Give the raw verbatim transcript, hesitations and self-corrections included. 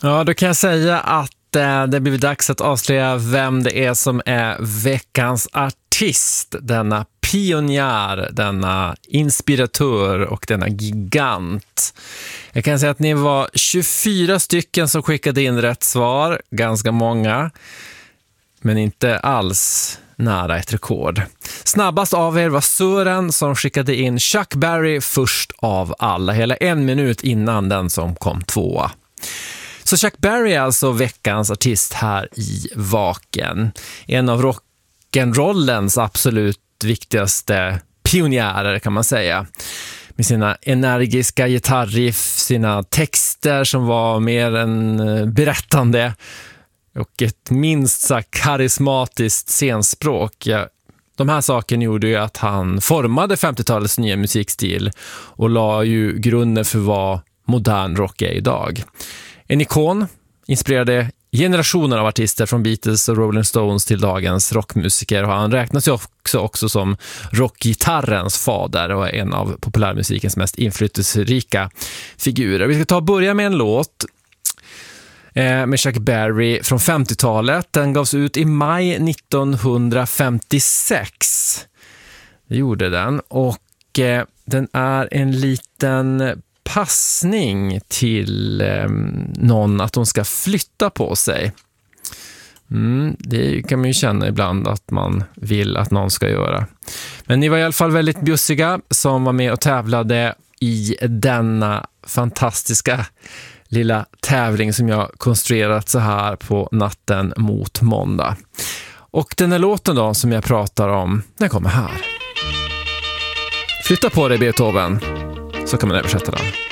Ja, då kan jag säga att eh, det blir dags att avslöja vem det är som är veckans artist. Denna pionjär, denna inspiratör och denna gigant. Jag kan säga att ni var tjugofyra stycken som skickade in rätt svar. Ganska många, men inte alls nära ett rekord. Snabbast av er var Sören som skickade in Chuck Berry först av alla. Hela en minut innan den som kom tvåa. Så Chuck Berry är alltså veckans artist här i Vaken. En av rock'n'rollens absolut viktigaste pionjärer kan man säga. Med sina energiska gitarriff, sina texter som var mer än berättande och ett minst sagt karismatiskt scenspråk. Ja, de här sakerna gjorde ju att han formade femtiotalets nya musikstil och la ju grunden för vad modern rock är idag. En ikon, inspirerade generationer av artister från Beatles och Rolling Stones till dagens rockmusiker, och han räknas ju också, också som rockgitarrens fader och är en av populärmusikens mest inflytelserika figurer. Vi ska ta och börja med en låt eh, med Chuck Berry från femtiotalet. Den gavs ut i maj nittonhundrafemtiosex. Det gjorde den, och eh, den är en liten passning till eh, någon att de ska flytta på sig. Mm, det kan man ju känna ibland att man vill att någon ska göra. Men ni var i alla fall väldigt bjussiga som var med och tävlade i denna fantastiska lilla tävling som jag konstruerat så här på natten mot måndag. Och den här låten då som jag pratar om, den kommer här. Flytta på dig, Beethoven. Så kan man översätta den.